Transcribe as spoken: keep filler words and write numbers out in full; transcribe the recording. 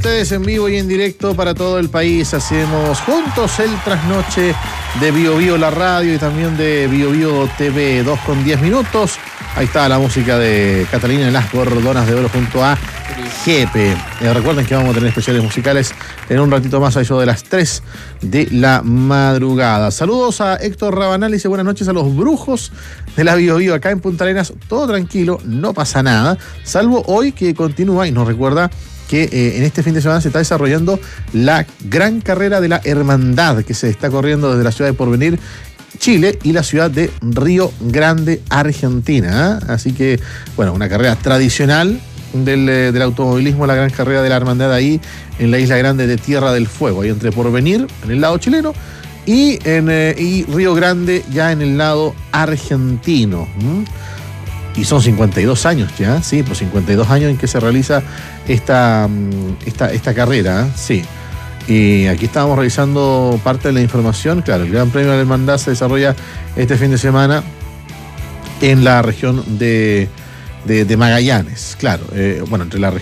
ustedes en vivo y en directo para todo el país. Hacemos juntos el trasnoche de Bio Bio la radio y también de Bio Bio T V, dos con diez minutos. Ahí está la música de Catalina en las Gordonas de Oro junto a Jepe. Eh, recuerden que vamos a tener especiales musicales en un ratito más, a eso de las tres de la madrugada. Saludos a Héctor Rabanal, dice buenas noches a los brujos de la Bio Bio acá en Punta Arenas. Todo tranquilo, no pasa nada, salvo hoy que continúa y nos recuerda que eh, en este fin de semana se está desarrollando la gran carrera de la Hermandad que se está corriendo desde la ciudad de Porvenir, Chile, y la ciudad de Río Grande, Argentina. ¿eh? Así que, bueno, una carrera tradicional del, del automovilismo, la gran carrera de la Hermandad ahí en la Isla Grande de Tierra del Fuego, ahí entre Porvenir, en el lado chileno, y, en, eh, y Río Grande ya en el lado argentino. ¿Mm? Y son cincuenta y dos años ya, sí, pues cincuenta y dos años en que se realiza esta, esta, esta carrera, sí. Y aquí estábamos revisando parte de la información. Claro, el Gran Premio de la Hermandad se desarrolla este fin de semana en la región de, de, de Magallanes, claro, eh, bueno, entre la región